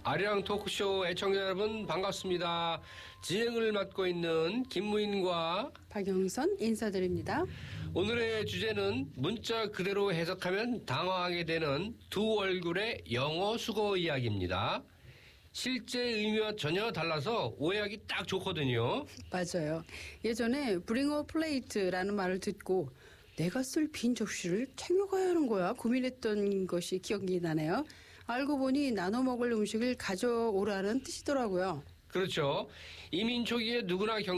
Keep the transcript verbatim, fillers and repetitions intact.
아리랑 토크쇼 애청자 여러분 반갑습니다. 진행을 맡고 있는 김무인과 박영선 인사드립니다. 오늘의 주제는 문자 그대로 해석하면 당황하게 되는 두 얼굴의 영어 수거 이야기입니다. 실제 의미와 전혀 달라서 오해하기 딱 좋거든요. 맞아요. 예전에 bring a plate라는 말을 듣고 내가 쓸 빈 접시를 챙겨가야 하는 거야 고민했던 것이 기억이 나네요. 알고 보니 나눠 먹을 음식을 가져오라는 뜻이더라고요. 그렇죠. 이민 초기에 누구나 겪는